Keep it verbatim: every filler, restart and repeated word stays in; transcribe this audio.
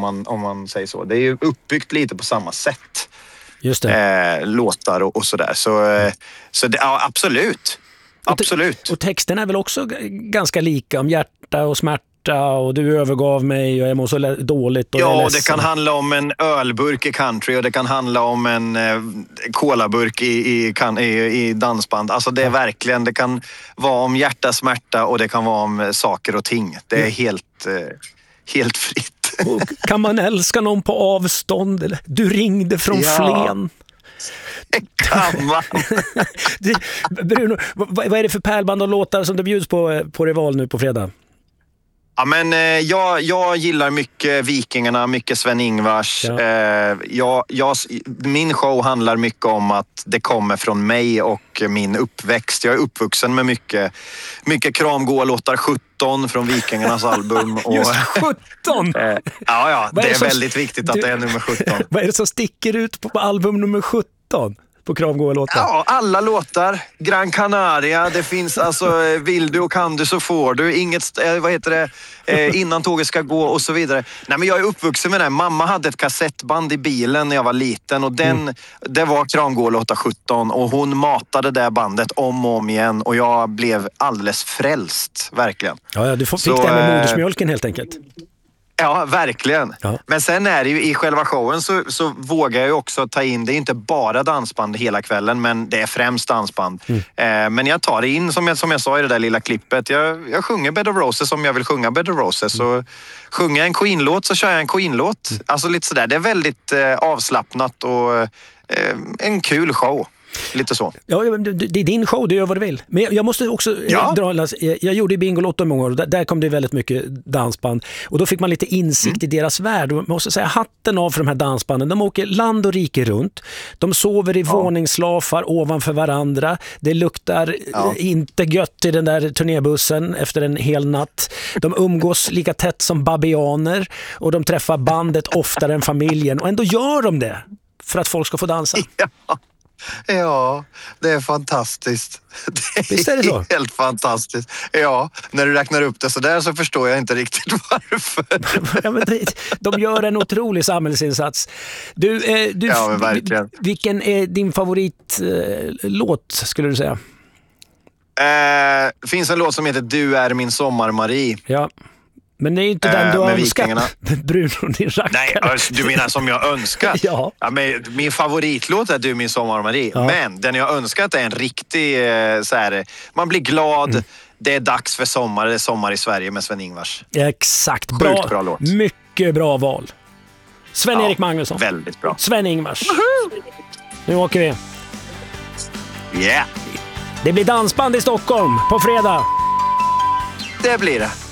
man, om man säger så. Det är ju uppbyggt lite på samma sätt. Just det. Eh, låtar och, och sådär. Så, eh, så det, ja, absolut. Absolut. Och, te- och texten är väl också g- ganska lika om hjärta och smärta och du övergav mig och jag mår så lä- dåligt och jag är Ja, ledsen. det kan handla om en ölburk i country och det kan handla om en eh, kolaburk i, i, kan, i, i dansband. Alltså det är verkligen, det kan vara om hjärta, smärta och det kan vara om saker och ting. Det är mm. helt, eh, helt fritt. Och kan man älska någon på avstånd? Eller? Du ringde från ja. Flen. Kan man. det, Bruno, vad, vad är det för pärlband och låtar som det bjuds på på Rival nu på fredag? Ja, men eh, jag, jag gillar mycket Vikingarna, mycket Sven-Ingvars. Ja. Eh, jag, jag, min show handlar mycket om att det kommer från mig och min uppväxt. Jag är uppvuxen med mycket, mycket kramgålåtar, sjutton från Vikingarnas album. Och, just sjutton! eh, ja, ja, det är, är som, väldigt viktigt att du, det är nummer sjutton. Vad är det som sticker ut på, på album nummer sjutton? På kramgålåtar? Ja, alla låtar. Gran Canaria, det finns alltså vill du och kan du så får du. Inget, eh, vad heter det, eh, innan tåget ska gå och så vidare. Nej, men jag är uppvuxen med det. Mamma hade ett kassettband i bilen när jag var liten och den, mm. det var kramgålåtar sjutton och hon matade det bandet om och om igen och jag blev alldeles frälst, verkligen. Ja, ja du fick så, det med eh, modersmjölken helt enkelt. Ja, verkligen. Ja. Men sen är det ju i själva showen så, så vågar jag ju också ta in, det är inte bara dansband hela kvällen, men det är främst dansband. Mm. Eh, men jag tar det in, som jag, som jag sa i det där lilla klippet, jag, jag sjunger Bed of Roses om jag vill sjunga Bed of Roses. Mm. Så sjunger jag en Queen-låt så kör jag en Queen-låt. Mm. Alltså lite sådär, det är väldigt eh, avslappnat och eh, en kul show. Lite så. Ja, det är din show, du gör vad du vill. Men jag måste också ja. dra, jag gjorde Bingolotto i många år och där kom det väldigt mycket dansband. Och då fick man lite insikt mm. i deras värld. Och jag måste säga hatten av för de här dansbanden. De åker land och rike runt. De sover i ja. våningslafar ovanför varandra. Det luktar ja. inte gött i den där turnébussen efter en hel natt. De umgås lika tätt som babianer och de träffar bandet oftare än familjen. Och ändå gör de det för att folk ska få dansa. Ja. Ja, det är fantastiskt. Det är, Visst är det så? Helt fantastiskt. Ja, när du räknar upp det så där så förstår jag inte riktigt varför. Ja, men det, de gör en otrolig samhällsinsats. Du, eh, du, ja, men verkligen. Vilken är din favoritlåt eh, skulle du säga? Eh, det finns en låt som heter Du är min sommar-Marie. Ja. Men det är inte den du har önskat. Bruno, din rackare. Nej, du menar som jag önskat? Ja. Ja, men min favoritlåt är Du min sommar-Marie. Ja. Men den jag önskat är en riktig, så här, man blir glad. Mm. Det är dags för sommar. Det är sommar i Sverige med Sven-Ingvars. Exakt. Bra, Sjukt bra låt. Mycket bra val. Sven-Erik ja, Magnusson. Väldigt bra. Sven-Ingvars. Nu åker vi. Yeah. Det blir dansband i Stockholm på fredag. Det blir det.